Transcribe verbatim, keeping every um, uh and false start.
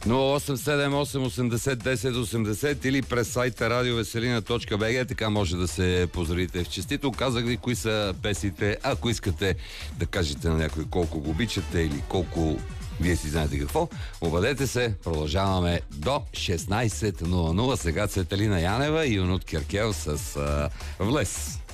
нула осем седем осем осемдесет десет осемдесет или през сайта радиовеселина точка би джи, така може да се поздравите в честито. Казах ви кои са песните. Ако искате да кажете на някой колко го обичате или колко вие си знаете какво, обадете се. Продължаваме до шестнайсет нула нула. Сега Цветелина Янева и Юнут Киркел с а, Влез.